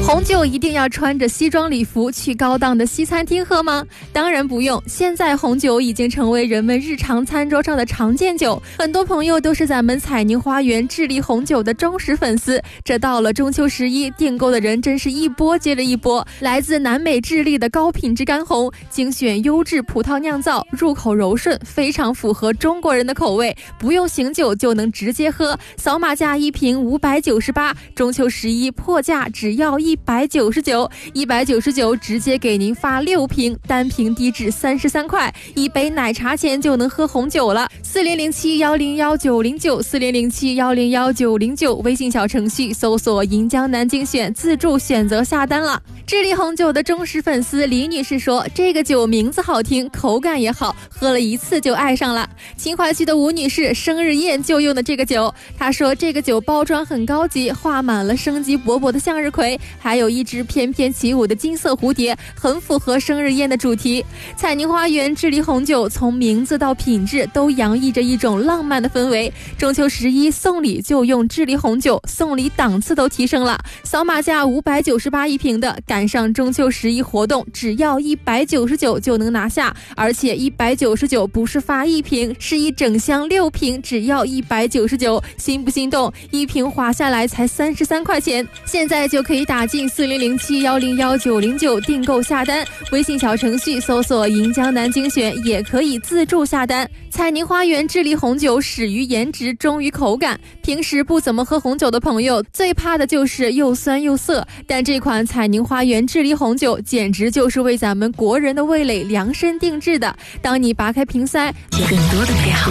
红酒一定要穿着西装礼服去高档的西餐厅喝吗？当然不用，现在红酒已经成为人们日常餐桌上的常见酒，很多朋友都是咱们彩宁花园智利红酒的忠实粉丝。这到了中秋11，订购的人真是一波接着一波。来自南美智利的高品质干红，精选优质葡萄酿造，入口柔顺，非常符合中国人的口味，不用醒酒就能直接喝。扫码价一瓶598，中秋11破价只要199，199直接给您发6瓶，单瓶低至33块，一杯奶茶钱就能喝红酒了。4007101909，4007101909，微信小程序搜索银江南精选，自助选择下单了。智利红酒的忠实粉丝李女士说，这个酒名字好听，口感也好，喝了一次就爱上了。秦淮区的吴女士生日宴就用的这个酒，她说这个酒包装很高级，画满了生机勃勃的向日葵，还有一只翩翩起舞的金色蝴蝶，很符合生日宴的主题。彩宁花园智利红酒从名字到品质都洋溢着一种浪漫的氛围。中秋11送礼就用智利红酒，送礼档次都提升了。扫码价598一瓶的，赶上中秋11活动，只要199就能拿下，而且199不是发一瓶，是一整箱6瓶，只要199，心不心动？一瓶划下来才33块钱，现在就可以打进4007101909订购下单，微信小程序搜索银江南精选也可以自助下单。彩宁花园智利红酒始于颜值，忠于口感，平时不怎么喝红酒的朋友最怕的就是又酸又涩，但这款彩宁花园智利红酒简直就是为咱们国人的味蕾量身定制的。当你拔开瓶塞，更多的美好。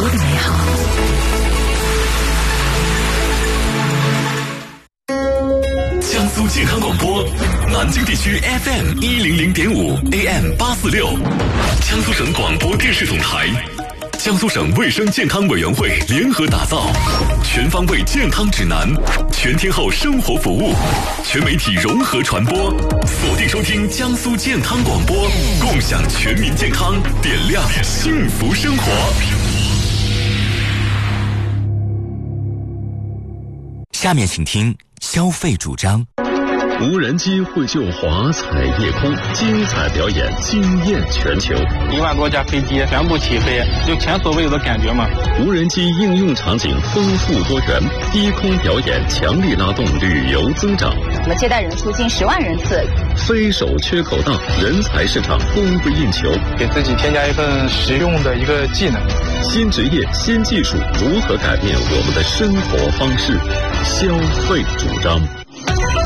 江苏健康广播，南京地区 FM 100.5 AM 846，江苏省广播电视总台，江苏省卫生健康委员会联合打造全方位健康指南，全天候生活服务，全媒体融合传播，锁定收听江苏健康广播，共享全民健康，点亮幸福生活。 下面请听消费主张。 无人机会救华彩夜空，精彩表演惊艳全球。 1万多架飞机全部起飞，就前所未有的感觉嘛。 无人机应用场景丰富多元，低空表演强力拉动旅游增长。 我们接待人数近10万人次。 非手缺口大，人才市场供不应求， 给自己添加一份实用的一个技能。 新职业新技术如何改变我们的生活方式？消费主张。